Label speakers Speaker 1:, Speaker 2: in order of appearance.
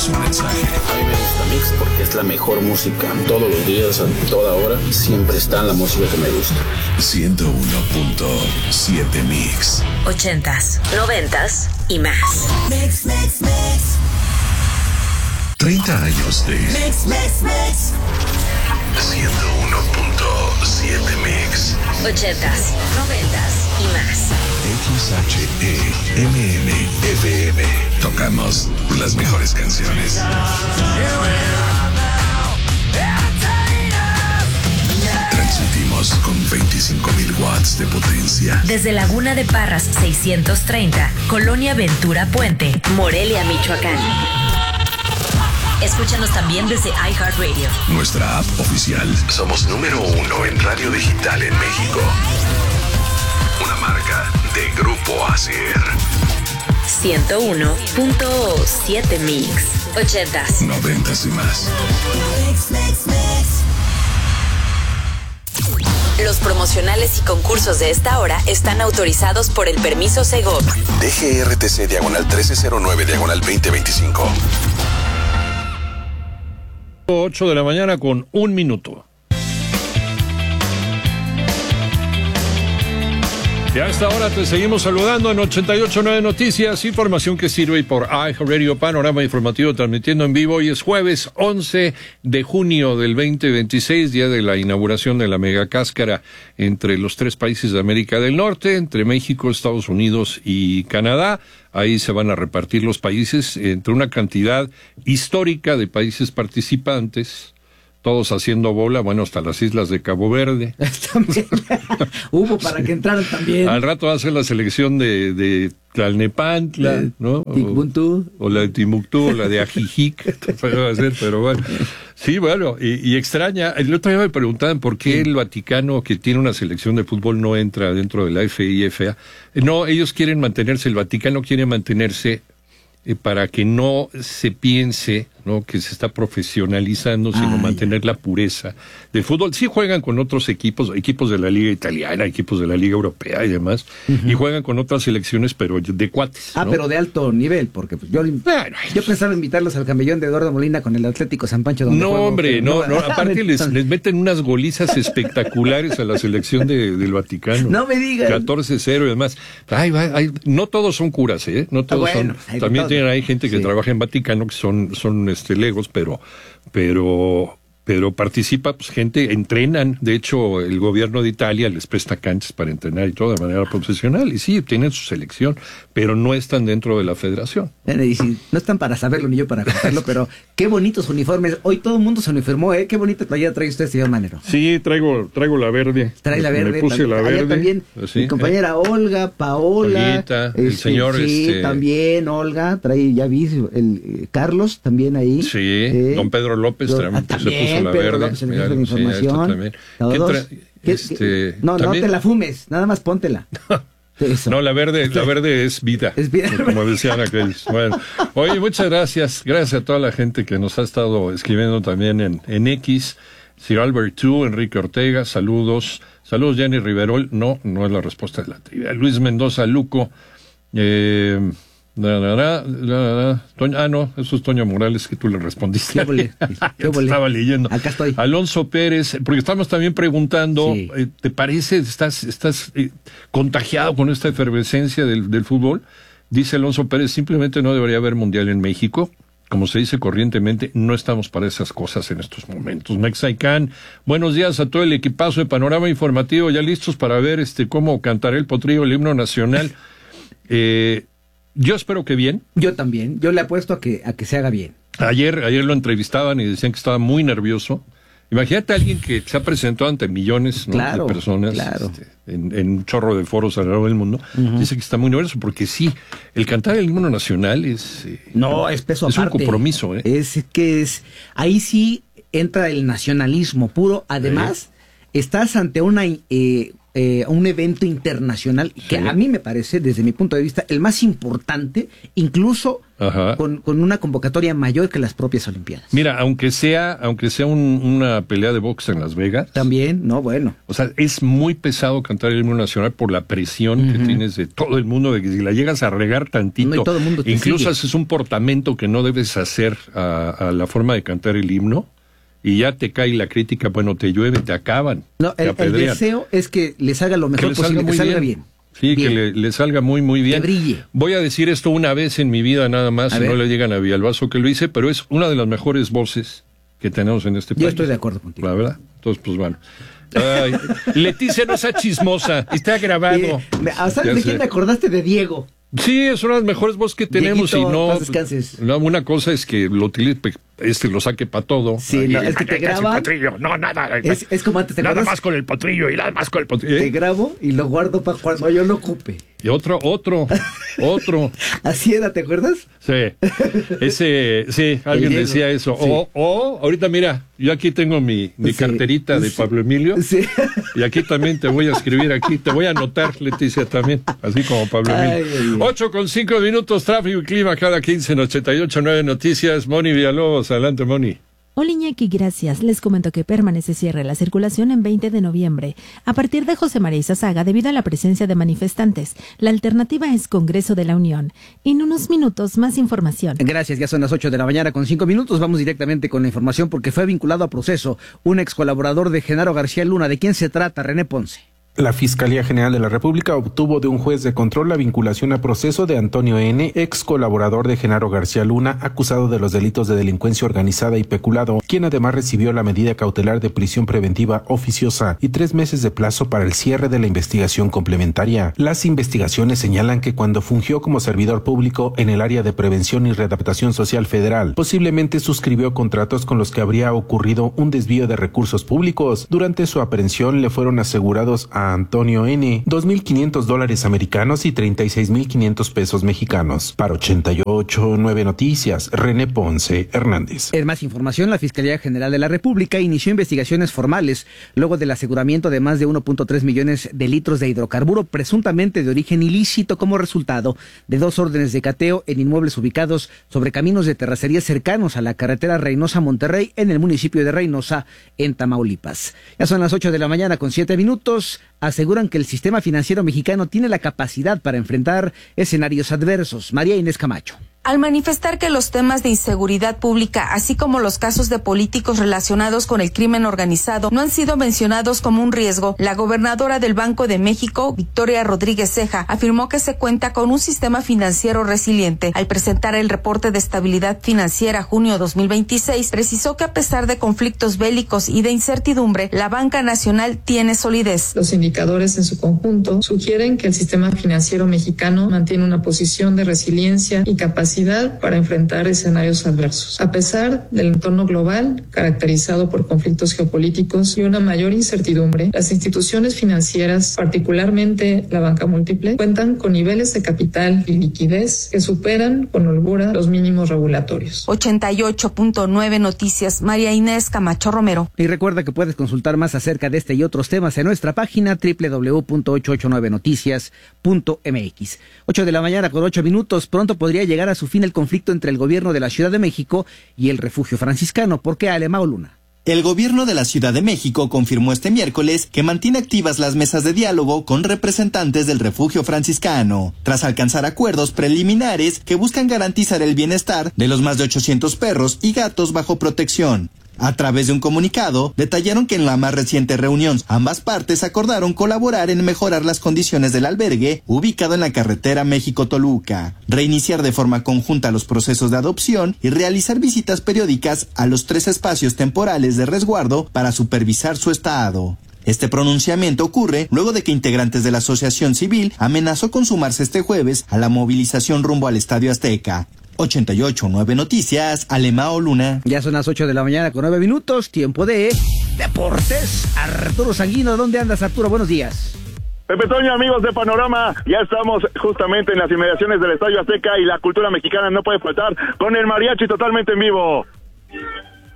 Speaker 1: envíanos un mensaje.
Speaker 2: A mí me gusta Mix porque es la mejor música. Todos los días, a toda hora, siempre está la música que me gusta.
Speaker 1: 101.7 Mix.
Speaker 3: 80s, 90s y más.
Speaker 4: Mix, mix, mix.
Speaker 1: 30 años de
Speaker 4: Mix, mix, mix.
Speaker 1: 101.7 Mix.
Speaker 3: 80s, 90s y más.
Speaker 1: XHEMM FM. Tocamos las mejores canciones. Transmitimos con 25,000 watts de potencia.
Speaker 3: Desde Laguna de Parras 630, Colonia Ventura Puente, Morelia, Michoacán. Escúchanos también desde iHeartRadio.
Speaker 1: Nuestra app oficial. Somos número 1 en radio digital en México. Una marca de Grupo ASER.
Speaker 3: 101.7 Mix. 80s,
Speaker 1: 90s y más.
Speaker 4: Mix, mix, mix.
Speaker 3: Los promocionales y concursos de esta hora están autorizados por el permiso Segov.
Speaker 1: DGRTC /1309/2025.
Speaker 5: 8 de la mañana con 1 minuto. Y a esta hora te seguimos saludando en 88.9 Noticias, información que sirve por iHeartRadio, panorama informativo transmitiendo en vivo. Hoy es jueves 11 de junio del 2026, día de la inauguración de la megacáscara entre los 3 países de América del Norte, entre México, Estados Unidos y Canadá. Ahí se van a repartir los países entre una cantidad histórica de países participantes, todos haciendo bola, bueno, hasta las islas de Cabo Verde.
Speaker 6: También. Hubo para que entraran también.
Speaker 5: Al rato va a ser la selección de Tlalnepantla, ¿no?
Speaker 6: Timbuktu.
Speaker 5: O la de Timbuktu, o la de Ajijic, va a ser, pero bueno. Sí, bueno, y extraña. El otro día me preguntaban por qué el Vaticano, que tiene una selección de fútbol, no entra dentro de la FIFA. No, ellos quieren mantenerse, el Vaticano quiere mantenerse para que no se piense, ¿no?, que se está profesionalizando, sino mantener la pureza del fútbol. Sí juegan con otros equipos de la Liga Italiana, equipos de la Liga Europea y demás, y juegan con otras selecciones, pero de cuates, ¿no?
Speaker 6: Pero de alto nivel, porque pues, yo pensaba invitarlos al camellón de Eduardo Molina con el Atlético San Pancho. Donde juego,
Speaker 5: hombre, no, aparte les meten unas golizas espectaculares a la selección del Vaticano.
Speaker 6: No me digas.
Speaker 5: 14-0 y demás. No todos son curas, no todos son. También hay gente que trabaja en Vaticano que son legos, pero participa pues gente, entrenan. De hecho, el gobierno de Italia les presta canchas para entrenar y todo de manera profesional, y sí, tienen su selección, pero no están dentro de la federación.
Speaker 6: Y sí, no están para saberlo ni yo para contarlo, pero qué bonitos uniformes. Hoy todo el mundo se uniformó, qué bonita playera trae usted, señor Manero.
Speaker 5: Sí, traigo la verde.
Speaker 6: Trae la verde.
Speaker 5: Me puse la verde.
Speaker 6: También mi compañera Olga, Paola.
Speaker 5: Olguita, el señor.
Speaker 6: Sí, también Olga, trae, ya vi, el Carlos también ahí.
Speaker 5: Sí, don Pedro López también se puso la verde.
Speaker 6: Mira, la información. No te la fumes, nada más póntela. Eso.
Speaker 5: No, la verde es vida. Es vida. Como decían aquellos. Bueno, oye, muchas gracias. Gracias a toda la gente que nos ha estado escribiendo también en X. Sir Albert II, Enrique Ortega, saludos. Saludos, Jenny Riverol. No es la respuesta de la trivia. Luis Mendoza Luco. No, eso es Toño Morales, que tú le respondiste.
Speaker 6: ¿Qué
Speaker 5: Estaba leyendo.
Speaker 6: Acá estoy.
Speaker 5: Alonso Pérez, porque estamos también preguntando, ¿te parece, estás contagiado con esta efervescencia del fútbol? Dice Alonso Pérez, simplemente no debería haber mundial en México. Como se dice corrientemente, no estamos para esas cosas en estos momentos. Mexicán, buenos días a todo el equipazo de Panorama Informativo, ya listos para ver cómo cantará el potrillo el himno nacional. Yo espero que bien.
Speaker 6: Yo también. Yo le apuesto a que se haga bien.
Speaker 5: Ayer lo entrevistaban y decían que estaba muy nervioso. Imagínate a alguien que se ha presentado ante millones, ¿no?, de personas en un chorro de foros alrededor del mundo. Dice que está muy nervioso porque sí, el cantar el himno nacional es
Speaker 6: peso
Speaker 5: es
Speaker 6: aparte.
Speaker 5: Un compromiso.
Speaker 6: Ahí sí entra el nacionalismo puro. Además, estás ante una un evento internacional que a mí me parece, desde mi punto de vista, el más importante, incluso con una convocatoria mayor que las propias Olimpiadas.
Speaker 5: Mira, aunque sea una pelea de box en Las Vegas.
Speaker 6: También, no, bueno.
Speaker 5: O sea, es muy pesado cantar el himno nacional por la presión que tienes de todo el mundo, de que si la llegas a regar tantito,
Speaker 6: no, y todo el mundo te
Speaker 5: incluso
Speaker 6: sigue.
Speaker 5: haces un portamento que no debes hacer a la forma de cantar el himno, y ya te cae la crítica, bueno, te llueve, te acaban.
Speaker 6: No,
Speaker 5: te
Speaker 6: el
Speaker 5: apedrean.
Speaker 6: deseo es que le salga lo mejor posible, que salga bien.
Speaker 5: Sí,
Speaker 6: bien.
Speaker 5: que le salga muy, muy bien.
Speaker 6: Que brille.
Speaker 5: Voy a decir esto una vez en mi vida nada más, no le digan a Villalbazo que lo hice, pero es una de las mejores voces que tenemos en este país.
Speaker 6: Yo estoy de acuerdo contigo.
Speaker 5: La verdad. Entonces, pues bueno. Ay, Leticia no sea chismosa, está grabado.
Speaker 6: ¿Sabes de quién te acordaste? De Diego.
Speaker 5: Sí, es una de las mejores voces que tenemos.
Speaker 6: Dieguito,
Speaker 5: y no,
Speaker 6: paz descanses.
Speaker 5: una cosa es que lo utilice, lo saque para todo.
Speaker 6: Sí, no, es que te graba.
Speaker 5: No, nada.
Speaker 6: Es como antes, ¿te
Speaker 5: nada
Speaker 6: acuerdas?
Speaker 5: más con el potrillo y nada más con el potrillo.
Speaker 6: Te grabo y lo guardo para cuando yo lo ocupe.
Speaker 5: Y otro.
Speaker 6: Así era, ¿te acuerdas?
Speaker 5: Sí, alguien decía eso.
Speaker 6: Sí.
Speaker 5: O, ahorita mira, yo aquí tengo mi carterita de Pablo Emilio.
Speaker 6: Sí.
Speaker 5: Y aquí también te voy a escribir te voy a anotar, Leticia, también, así como Pablo Emilio. 8:05, tráfico y clima cada 15 en 88.9 Noticias. Moni Villalobos, adelante, Moni.
Speaker 7: Hola Iñaki, gracias. Les comento que permanece cierre la circulación en 20 de noviembre. A partir de José María Izazaga, debido a la presencia de manifestantes, la alternativa es Congreso de la Unión. En unos minutos, más información.
Speaker 6: Gracias, ya son las 8:05. Vamos directamente con la información porque fue vinculado a proceso un ex colaborador de Genaro García Luna. ¿De quién se trata? René Ponce.
Speaker 8: La Fiscalía General de la República obtuvo de un juez de control la vinculación a proceso de Antonio N., ex colaborador de Genaro García Luna, acusado de los delitos de delincuencia organizada y peculado, quien además recibió la medida cautelar de prisión preventiva oficiosa y 3 meses de plazo para el cierre de la investigación complementaria. Las investigaciones señalan que cuando fungió como servidor público en el área de prevención y readaptación social federal, posiblemente suscribió contratos con los que habría ocurrido un desvío de recursos públicos. Durante su aprehensión le fueron asegurados a Antonio N. $2,500 americanos y 36,500 pesos mexicanos. Para 88.9 Noticias, René Ponce Hernández.
Speaker 6: En más información, la Fiscalía General de la República inició investigaciones formales luego del aseguramiento de más de 1.3 millones de litros de hidrocarburo presuntamente de origen ilícito como resultado de 2 órdenes de cateo en inmuebles ubicados sobre caminos de terracería cercanos a la carretera Reynosa-Monterrey en el municipio de Reynosa, en Tamaulipas. Ya son las 8:07. Aseguran que el sistema financiero mexicano tiene la capacidad para enfrentar escenarios adversos. María Inés Camacho.
Speaker 9: Al manifestar que los temas de inseguridad pública, así como los casos de políticos relacionados con el crimen organizado, no han sido mencionados como un riesgo, la gobernadora del Banco de México, Victoria Rodríguez Ceja, afirmó que se cuenta con un sistema financiero resiliente. Al presentar el reporte de estabilidad financiera junio 2026, precisó que a pesar de conflictos bélicos y de incertidumbre, la banca nacional tiene solidez.
Speaker 10: Los indicadores en su conjunto sugieren que el sistema financiero mexicano mantiene una posición de resiliencia y capacidad para enfrentar escenarios adversos. A pesar del entorno global, caracterizado por conflictos geopolíticos y una mayor incertidumbre, las instituciones financieras, particularmente la banca múltiple, cuentan con niveles de capital y liquidez que superan con holgura los mínimos regulatorios.
Speaker 9: 88.9 Noticias, María Inés Camacho Romero.
Speaker 6: Y recuerda que puedes consultar más acerca de este y otros temas en nuestra página www.889noticias.mx. 8:08. Pronto podría llegar a su fin el conflicto entre el gobierno de la Ciudad de México y el Refugio Franciscano. ¿Por qué, Alemao Luna?
Speaker 11: El gobierno de la Ciudad de México confirmó este miércoles que mantiene activas las mesas de diálogo con representantes del Refugio Franciscano, tras alcanzar acuerdos preliminares que buscan garantizar el bienestar de los más de 800 perros y gatos bajo protección. A través de un comunicado, detallaron que en la más reciente reunión, ambas partes acordaron colaborar en mejorar las condiciones del albergue ubicado en la carretera México-Toluca, reiniciar de forma conjunta los procesos de adopción y realizar visitas periódicas a los 3 espacios temporales de resguardo para supervisar su estado. Este pronunciamiento ocurre luego de que integrantes de la asociación civil amenazó con sumarse este jueves a la movilización rumbo al Estadio Azteca. 88.9 Noticias, Alemao Luna.
Speaker 6: Ya son las 8:09, tiempo de deportes. Arturo Sanguino, ¿dónde andas, Arturo? Buenos días.
Speaker 12: Pepe Toño, amigos de Panorama, ya estamos justamente en las inmediaciones del Estadio Azteca y la cultura mexicana no puede faltar con el mariachi totalmente en vivo.